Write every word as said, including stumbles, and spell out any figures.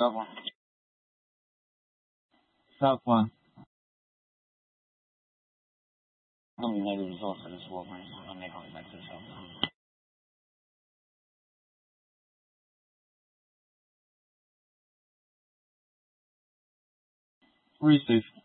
Top one. Top one. I'm gonna negative result for this war, man. I'm gonna make all the back to the top. Receive.